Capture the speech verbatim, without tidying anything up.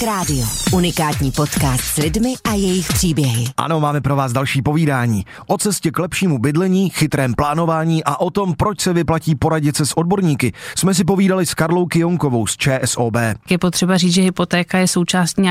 Hit Radio. Unikátní podcast s lidmi a jejich příběhy. Ano, máme pro vás další povídání. O cestě k lepšímu bydlení, chytrém plánování a o tom, proč se vyplatí poradit se s odborníky, jsme si povídali s Karlou Kyonkovou z ČSOB. Je potřeba říct, že hypotéka je součástí